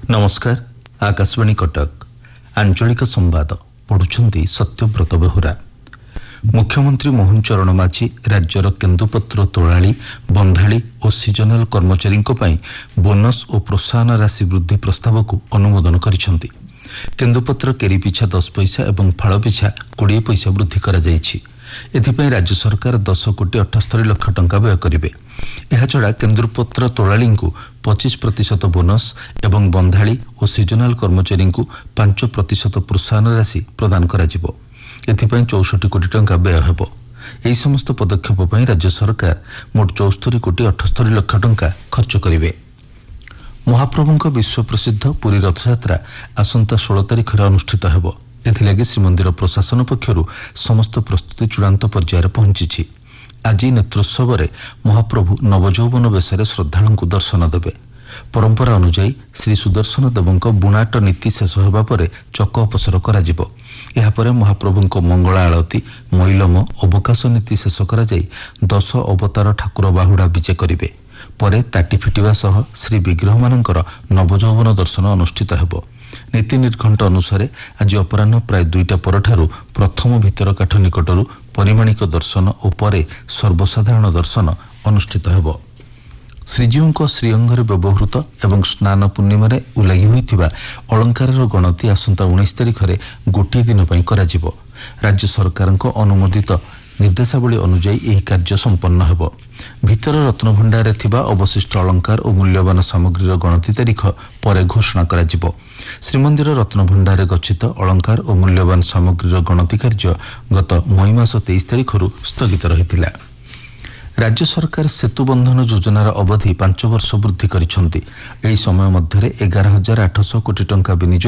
नमस्कार। आकाशवाणी कटक आंचलिक संवाद पढ़ुछंती सत्यव्रत बेहुरा। मुख्यमंत्री मोहन चरण माझी राज्यर केन्दुपत्र तोलाली बंधाली और सीजनाल कर्मचारी बोनस और प्रोत्साहन राशि वृद्धि प्रस्ताव को अनुमोदन करिसेंती। केन्दुपत्र केरी पिछा 10 पैसा और फाड़ पिछा 20 पैसा वृद्धि करा जायछि। एथिपाई राज्य सरकार 10,78 लाख टंका व्यय करिवे। एहाछड़ा केन्दुपत्र तोलाली 25% बोनस एवं बंधाली और सीजनाल कर्मचारी 5% प्रोत्साहन राशि प्रदान कराजिबो। एथिपाई 64 कोटी टंका व्यय हेबो। एही समस्त पदक्षेप पई राज्य सरकार मोट 74 कोटी 78 लाख टंका खर्च करिवे। महाप्रभुंक विश्व प्रसिद्ध पुरी रथयात्रा आसंता 16 तारिख अनुष्ठित हेबो। एथिलागि श्रीमंदिर प्रशासन पक्षरु समस्त प्रस्तुति चूड़ांत पर्यायर पहुंची। आज नेत्रोत्सव में महाप्रभु नवजौवन बेशरे श्रद्धालु दर्शन देवे। परंपरा अनुजाई श्री सुदर्शन देवों बुणाट नीति शेष होगा पर चक अपसर कराजिबो। यापर महाप्रभुंक मंगला आलती मैलम अवकाश नीति शेष करा जाई 10 अवतार ठाकुर बाहुड़ा विजे करिवे। परे ताटी फिटिवा सह श्री विग्रह मानकर नवजौवन दर्शन अनुष्ठित हेबो। नीति निर्घंट अनुसार आज अपराह प्राय 2टा परठारु प्रथम भितर काठ निकटरू परिमाणिक दर्शन और परे सर्वसाधारण दर्शन अनुष्ठित हेबो। श्रीजीव श्रीअंगरे व्यवहृत एवं स्नान पूर्णिमा उल्लागी होइथिबा अलंकारर गणति आसंता 19 तारिख में गोटे दिन पई कराजिबो। राज्य सरकार अनुमोदित निर्देशावली अनुजाई यह कार्य संपन्न हेबो। भितर रत्नभंडार थिबा अवशिष्ट अलंकार और मूल्यवान सामग्रीर गणति तारिख परे घोषणा कराजिबो। श्रीमंदिर रत्नभंडार गच्छित अलंकार और मूल्यवान सामग्रीर गणति कार्य गत मई मास 23 तारिख स्थगित रहिथिला। राज्य सरकार सेतु बंधन योजनार अवधि 5 वर्ष वृद्धि करिसेंती। एही समय मध्यरे 11,800 कोटी टंका विनियोग